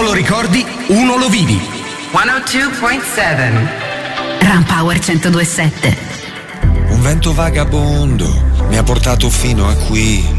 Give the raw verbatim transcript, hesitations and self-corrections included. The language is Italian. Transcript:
lo ricordi, uno lo vivi. centodue point sette Ram Power centodue e sette. Un vento vagabondo mi ha portato fino a qui.